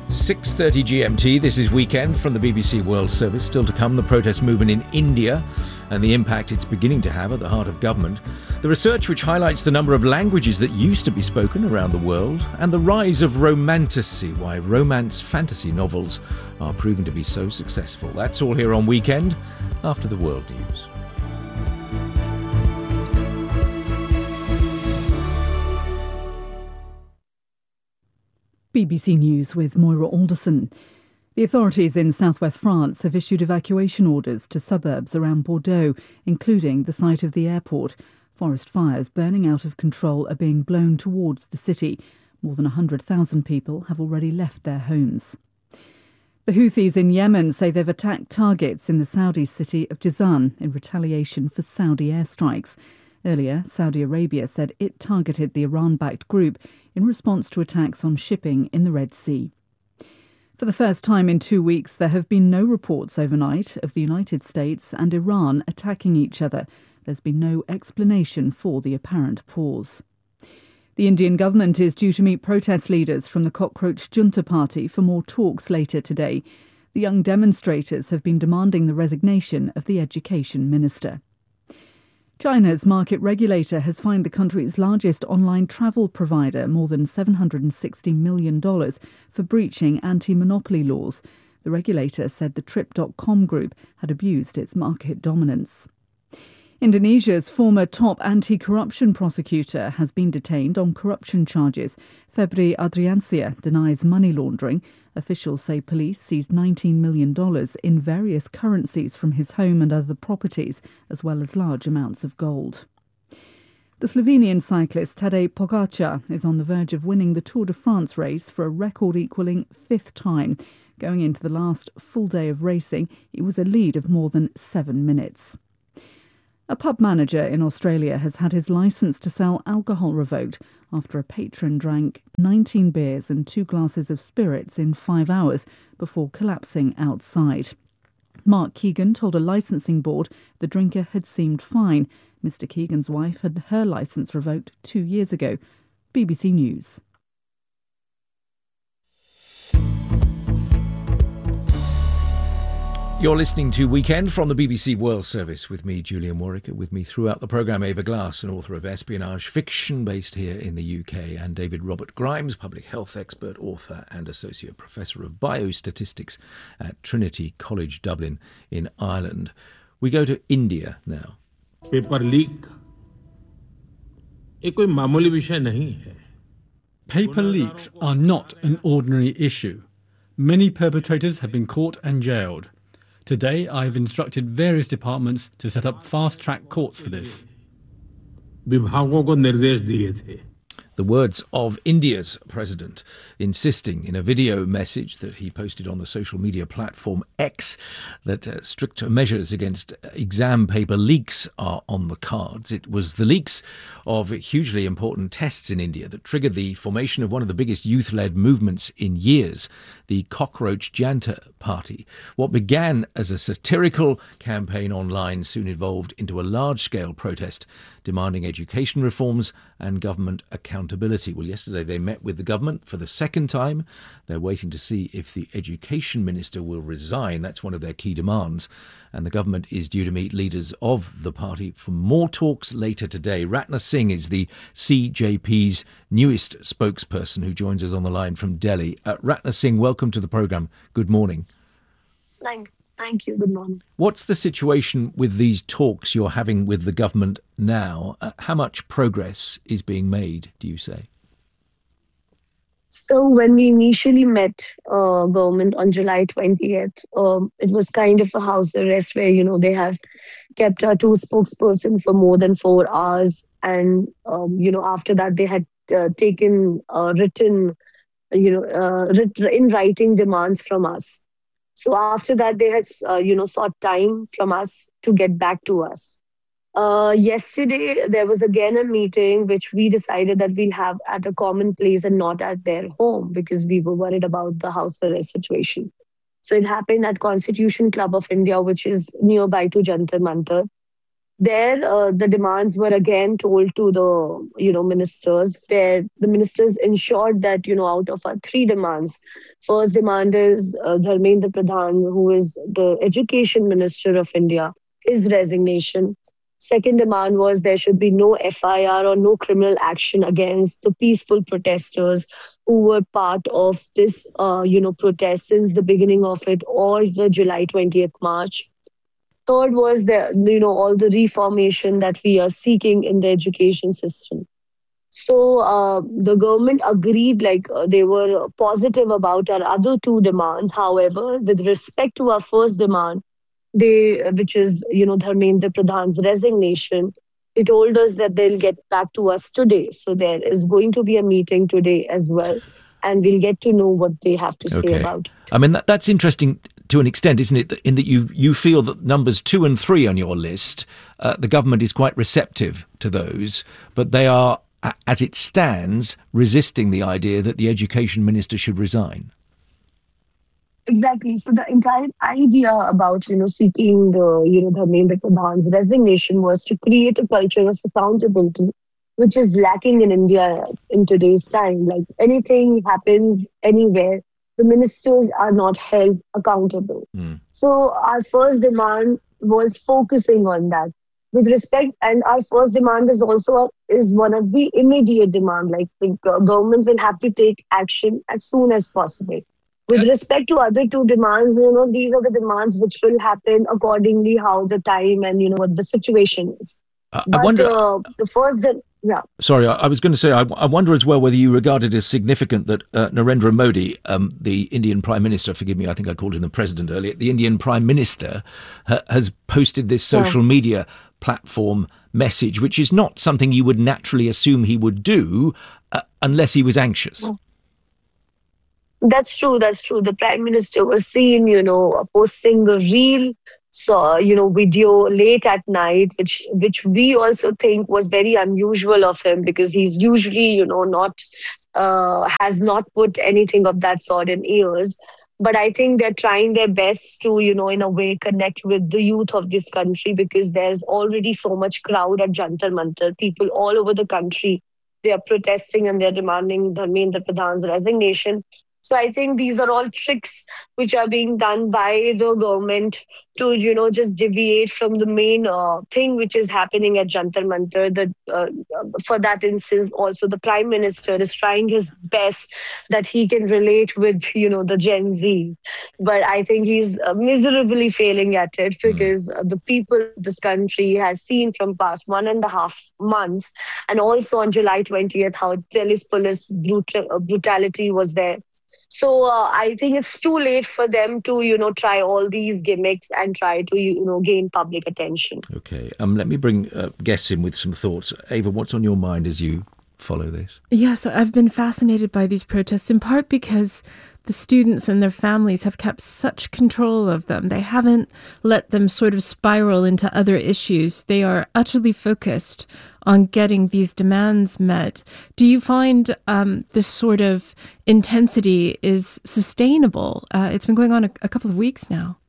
6:30 GMT, this is Weekend from the BBC World Service. Still to come, the protest movement in India and the impact it's beginning to have at the heart of government. The research which highlights the number of languages that used to be spoken around the world, and the rise of romantasy, why romance fantasy novels are proven to be so successful. That's all here on Weekend, after the world news. BBC News with Moira Alderson. The authorities in southwest France have issued evacuation orders to suburbs around Bordeaux, including the site of the airport. Forest fires burning out of control are being blown towards the city. More than 100,000 people have already left their homes. The Houthis in Yemen say they've attacked targets in the Saudi city of Jazan in retaliation for Saudi airstrikes. Earlier, Saudi Arabia said it targeted the Iran-backed group in response to attacks on shipping in the Red Sea. For the first time in 2 weeks, there have been no reports overnight of the United States and Iran attacking each other. There's been no explanation for the apparent pause. The Indian government is due to meet protest leaders from the Cockroach Junta Party for more talks later today. The young demonstrators have been demanding the resignation of the education minister. China's market regulator has fined the country's largest online travel provider more than $760 million for breaching anti-monopoly laws. The regulator said the Trip.com group had abused its market dominance. Indonesia's former top anti-corruption prosecutor has been detained on corruption charges. Febri Adriansyah denies money laundering. Officials say police seized $19 million in various currencies from his home and other properties, as well as large amounts of gold. The Slovenian cyclist Tadej Pogačar is on the verge of winning the Tour de France race for a record-equalling fifth time. Going into the last full day of racing, he was a lead of more than 7 minutes. A pub manager in Australia has had his licence to sell alcohol revoked after a patron drank 19 beers and 2 glasses of spirits in 5 hours before collapsing outside. Mark Keegan told a licensing board the drinker had seemed fine. Mr. Keegan's wife had her licence revoked 2 years ago. BBC News. You're listening to Weekend from the BBC World Service with me, Julian Warwick. With me throughout the programme, Ava Glass, an author of espionage fiction based here in the UK, and David Robert Grimes, public health expert, author and associate professor of biostatistics at Trinity College Dublin in Ireland. We go to India now. Paper leak ये कोई मामूली विषय नहीं है. Paper leaks are not an ordinary issue. Many perpetrators have been caught and jailed. Today, I have instructed various departments to set up fast-track courts for this. विभागों को निर्देश दिए थे. The words of India's president, insisting in a video message that he posted on the social media platform X that strict measures against exam paper leaks are on the cards. It was the leaks of hugely important tests in India that triggered the formation of one of the biggest youth-led movements in years, the Cockroach Junta Party. What began as a satirical campaign online soon evolved into a large-scale protest demanding education reforms and government accountability. Well, yesterday they met with the government for the second time. They're waiting to see if the education minister will resign. That's one of their key demands. And the government is due to meet leaders of the party for more talks later today. Ratna Singh is the CJP's newest spokesperson who joins us on the line from Delhi. Ratna Singh, welcome to the programme. Good morning. Thank you. Good morning. What's the situation with these talks you're having with the government now? How much progress is being made, do you say? So when we initially met government on July 20th, it was kind of a house arrest where, they have kept our 2 spokespersons for more than 4 hours. And, after that, they had taken written, in writing demands from us. So after that, they had, sought time from us to get back to us. Yesterday, there was again a meeting which we decided that we'll have at a common place and not at their home because we were worried about the house arrest situation. So it happened at Constitution Club of India, which is nearby to Jantar Mantar. There, the demands were again told to the, ministers, where the ministers ensured that, out of our three demands, first demand is Dharmendra Pradhan, who is the Education Minister of India, his resignation. Second demand was there should be no FIR or no criminal action against the peaceful protesters who were part of this, protest since the beginning of it or the July 20th march. Third was all the reformation that we are seeking in the education system. So the government agreed, they were positive about our other two demands. However, with respect to our first demand, which is, Dharmendra Pradhan's resignation, they told us that they'll get back to us today. So there is going to be a meeting today as well, and we'll get to know what they have to say about it. I mean, that's interesting to an extent, isn't it, in that you feel that numbers 2 and 3 on your list, the government is quite receptive to those, but they are, as it stands, resisting the idea that the education minister should resign. Exactly. So the entire idea about, seeking the Dharmendra Pradhan's resignation was to create a culture of accountability, which is lacking in India in today's time. Like anything happens anywhere, the ministers are not held accountable. So our first demand was focusing on that. With respect, and our first demand is also one of the immediate demand, like the government will have to take action as soon as possible. With respect to other two demands, these are the demands which will happen accordingly how the time and, what the situation is. I wonder. The first, yeah. Sorry, I was going to say, I wonder as well whether you regard it as significant that Narendra Modi, the Indian Prime Minister, forgive me, I think I called him the President earlier, the Indian Prime Minister has posted this social media platform message, which is not something you would naturally assume he would do unless he was anxious. That's true. The Prime Minister was seen, posting a reel, video late at night, which we also think was very unusual of him because he's usually, has not put anything of that sort in years. But I think they're trying their best to, in a way, connect with the youth of this country because there's already so much crowd at Jantar Mantar. People all over the country, they are protesting and they're demanding Dharmendra Pradhan's resignation. So I think these are all tricks which are being done by the government to, just deviate from the main thing which is happening at Jantar Mantar. For that instance, also the Prime Minister is trying his best that he can relate with, the Gen Z. But I think he's miserably failing at it because the people of this country has seen from past 1.5 months and also on July 20th how Delhi's police brutality was there. So I think it's too late for them to, try all these gimmicks and try to, gain public attention. Okay. Let me bring guests in with some thoughts. Ava, what's on your mind as you follow this? Yes, I've been fascinated by these protests, in part because the students and their families have kept such control of them. They haven't let them sort of spiral into other issues. They are utterly focused on getting these demands met. Do you find this sort of intensity is sustainable? It's been going on a couple of weeks now.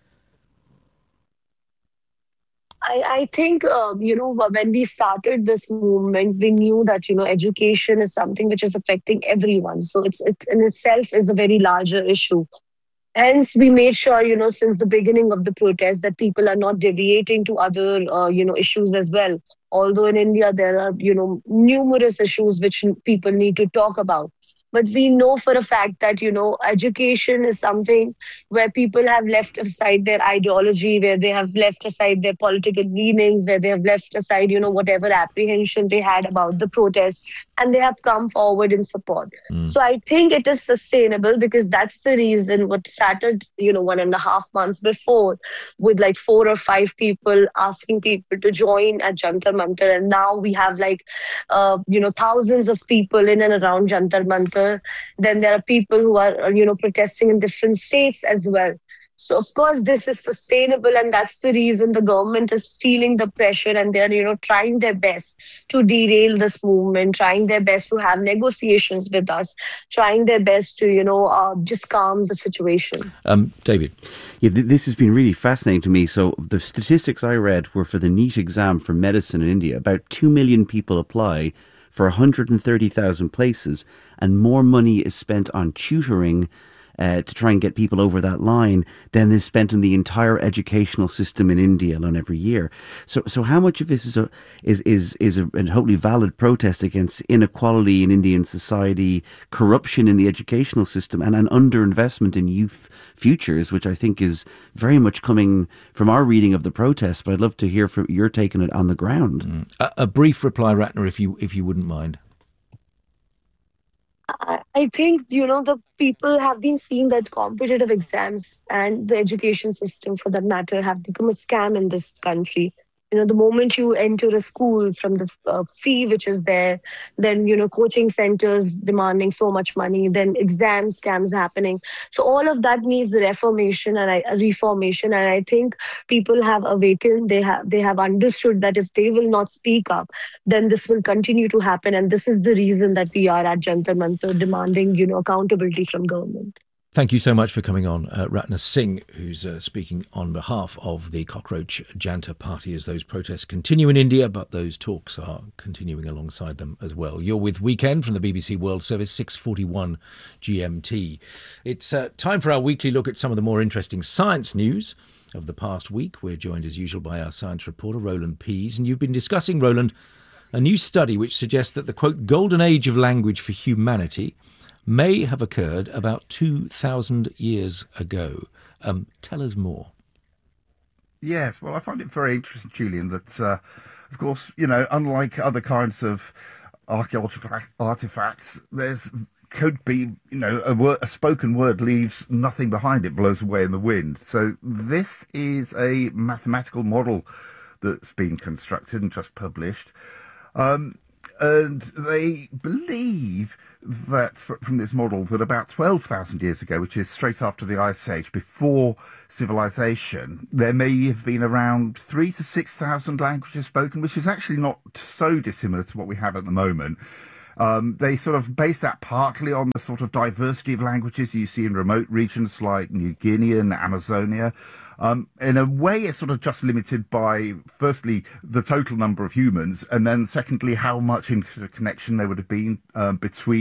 I think, when we started this movement, we knew that, education is something which is affecting everyone. So it in itself is a very larger issue. Hence, we made sure, since the beginning of the protest that people are not deviating to other, issues as well. Although in India, there are, numerous issues which people need to talk about. But we know for a fact that, education is something where people have left aside their ideology, where they have left aside their political leanings, where they have left aside, whatever apprehension they had about the protest, and they have come forward in support. So I think it is sustainable because that's the reason what started, 1.5 months before with like 4 or 5 people asking people to join at Jantar Mantar. And now we have thousands of people in and around Jantar Mantar. Then there are people who are, protesting in different states as well. So of course this is sustainable, and that's the reason the government is feeling the pressure, and they're trying their best to derail this movement, trying their best to have negotiations with us, trying their best to just calm the situation. David. Yeah, this has been really fascinating to me. So the statistics I read were for the NEET exam for medicine in India. About 2 million people apply for 130,000 places, and more money is spent on tutoring to try and get people over that line than is spent in the entire educational system in India alone every year. So how much of this is a totally valid protest against inequality in Indian society, corruption in the educational system, and an underinvestment in youth futures, which I think is very much coming from our reading of the protest. But I'd love to hear from your take on it on the ground. A brief reply, Ratner, if you wouldn't mind. I think, the people have been seeing that competitive exams and the education system, for that matter, have become a scam in this country. The moment you enter a school, from the fee which is there, then, coaching centers demanding so much money, then exam scams happening. So all of that needs reformation, and I think people have awakened. They have understood that if they will not speak up, then this will continue to happen. And this is the reason that we are at Jantar Mantar demanding, accountability from government. Thank you so much for coming on, Ratner Singh, who's speaking on behalf of the Cockroach Jantar Party as those protests continue in India, but those talks are continuing alongside them as well. You're with Weekend from the BBC World Service, 6:41 GMT. It's time for our weekly look at some of the more interesting science news of the past week. We're joined as usual by our science reporter, Roland Pease, and you've been discussing, Roland, a new study which suggests that the, quote, golden age of language for humanity may have occurred about 2,000 years ago. Tell us more. Yes, well, I find it very interesting, Julian, that, of course, unlike other kinds of archaeological artifacts, could be, a spoken word leaves nothing behind, it blows away in the wind. So this is a mathematical model that's been constructed and just published. And they believe that from this model that about 12,000 years ago, which is straight after the Ice Age, before civilization, there may have been around 3,000 to 6,000 languages spoken, which is actually not so dissimilar to what we have at the moment. They sort of base that partly on the sort of diversity of languages you see in remote regions like New Guinea and Amazonia. In a way, it's sort of just limited by, firstly, the total number of humans, and then secondly, how much interconnection there would have been between